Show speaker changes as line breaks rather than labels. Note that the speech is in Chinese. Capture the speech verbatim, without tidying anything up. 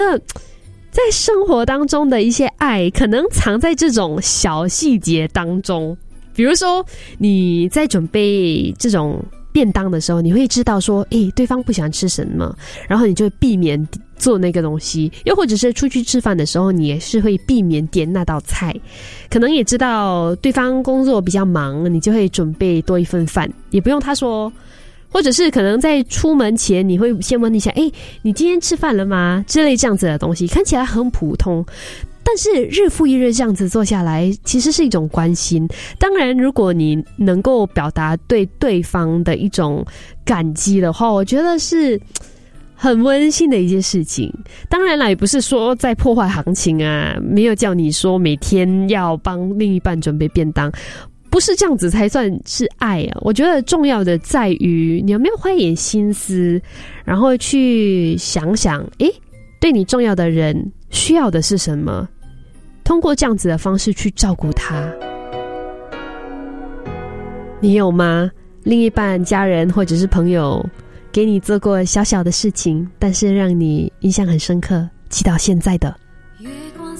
呃，在生活当中的一些爱，可能藏在这种小细节当中。比如说，你在准备这种便当的时候，你会知道说，诶，对方不喜欢吃什么，然后你就会避免做那个东西。又或者是出去吃饭的时候，你也是会避免点那道菜。可能也知道对方工作比较忙，你就会准备多一份饭，也不用他说。或者是可能在出门前，你会先问一下，诶，你今天吃饭了吗？之类这样子的东西，看起来很普通。但是日复一日这样子做下来，其实是一种关心。当然，如果你能够表达对对方的一种感激的话，我觉得是很温馨的一件事情。当然啦，也不是说在破坏行情啊，没有叫你说每天要帮另一半准备便当，不是这样子才算是爱啊。我觉得重要的在于你有没有花一点心思，然后去想想，诶，对你重要的人需要的是什么，通过这样子的方式去照顾他。你有吗？另一半、家人或者是朋友给你做过小小的事情，但是让你印象很深刻，记到现在的？